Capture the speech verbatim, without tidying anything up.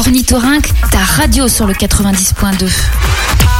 Ornithorynque, ta radio sur le quatre-vingt-dix point deux.